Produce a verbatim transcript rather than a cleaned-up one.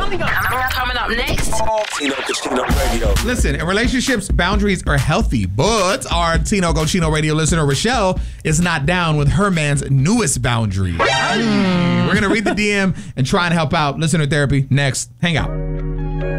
Coming up, coming up next. Tino Cochino Radio. Listen, in relationships, boundaries are healthy, but our Tino Cochino Radio listener, Rochelle, is not down with her man's newest boundary. Mm. We're going to read the D M and try and help out. Listener therapy next. Hang out.